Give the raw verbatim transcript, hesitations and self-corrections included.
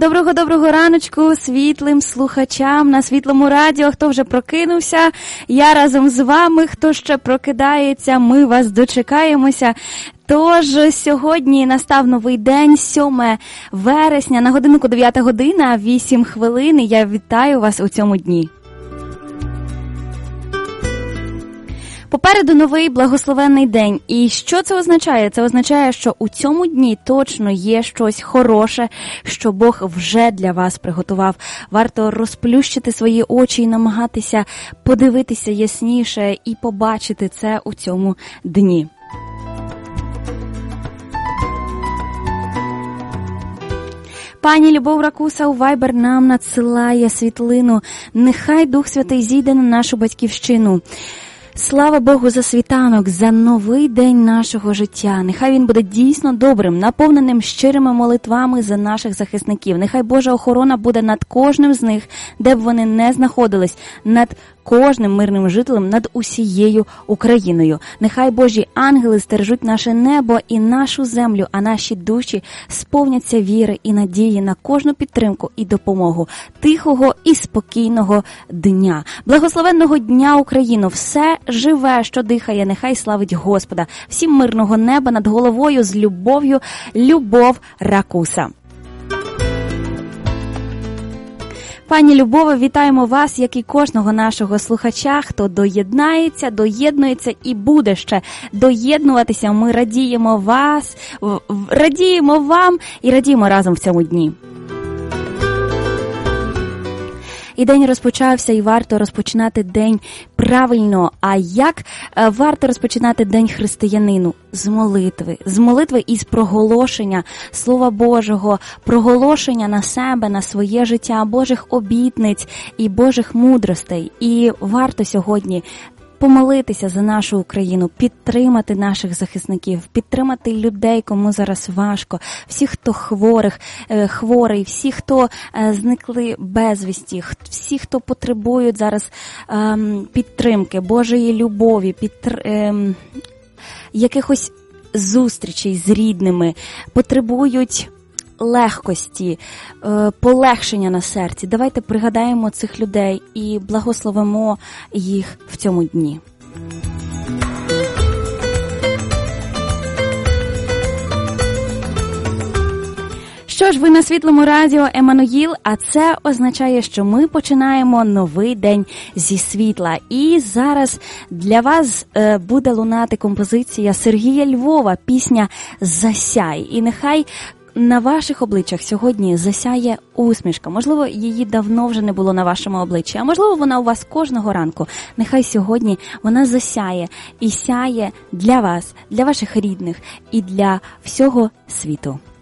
Доброго-доброго раночку світлим слухачам на Світлому радіо. Хто вже прокинувся, я разом з вами. Хто ще прокидається, ми вас дочекаємося. Тож сьогодні настав новий день, сьоме вересня, на годиннику дев'ята година, вісім хвилин. Я вітаю вас у цьому дні. Попереду новий благословенний день. І що це означає? Це означає, що у цьому дні точно є щось хороше, що Бог вже для вас приготував. Варто розплющити свої очі і намагатися подивитися ясніше і побачити це у цьому дні. Пані Любов Ракуса у Вайбер нам надсилає світлину. Нехай Дух Святий зійде на нашу батьківщину. Слава Богу за світанок, за новий день нашого життя. Нехай він буде дійсно добрим, наповненим щирими молитвами за наших захисників. Нехай Божа охорона буде над кожним з них, де б вони не знаходились, над кожним мирним жителем, над усією Україною. Нехай Божі ангели стережуть наше небо і нашу землю, а наші душі сповняться віри і надії на кожну підтримку і допомогу тихого і спокійного дня. Благословенного дня, Україну! Все живе, що дихає, нехай славить Господа. Всім мирного неба над головою, з любов'ю, Любов Ракуса. Пані Любове, вітаємо вас, як і кожного нашого слухача, хто доєднається, доєднується і буде ще доєднуватися. Ми радіємо вас, радіємо вам і радіємо разом в цьому дні. І день розпочався, і варто розпочинати день правильно. А як варто розпочинати день християнину? З молитви. З молитви і з проголошення Слова Божого, проголошення на себе, на своє життя, Божих обітниць і Божих мудростей. І варто сьогодні помолитися за нашу Україну, підтримати наших захисників, підтримати людей, кому зараз важко, всіх, хто хворих, хворий, всі, хто зникли безвісті, всі, хто потребують зараз ем, підтримки, Божої любові, підтр... ем, якихось зустрічей з рідними, потребують легкості, полегшення на серці. Давайте пригадаємо цих людей і благословимо їх в цьому дні. Що ж, ви на Світлому радіо Еммануїл, а це означає, що ми починаємо новий день зі світла. І зараз для вас е, буде лунати композиція Сергія Львова, пісня «Засяй». І нехай на ваших обличчях сьогодні засяє усмішка. Можливо, її давно вже не було на вашому обличчі, а можливо, вона у вас кожного ранку. Нехай сьогодні вона засяє і сяє для вас, для ваших рідних і для всього світу.